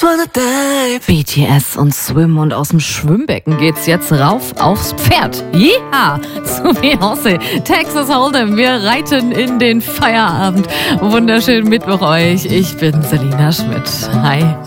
BTS und Swim, und aus dem Schwimmbecken geht's jetzt rauf aufs Pferd. Ja, zu Beyoncé. Texas Hold'em. Wir reiten in den Feierabend. Wunderschönen Mittwoch euch. Ich bin Selina Schmidt. Hi.